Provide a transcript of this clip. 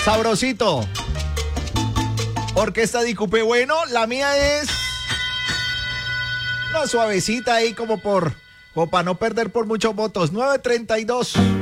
Sabrosito. Orquesta Di Cupé. Bueno, la mía es una suavecita ahí como para no perder por muchos votos. 932.